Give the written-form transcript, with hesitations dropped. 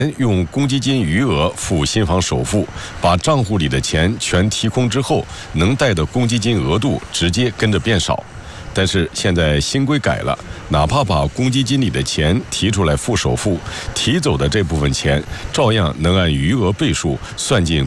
用公积金余额付新房首付，把账户里的钱全提空之后，能贷的公积金额度直接跟着变少。但是现在新规改了，哪怕把公积金里的钱提出来付首付，提走的这部分钱照样能按余额倍数算进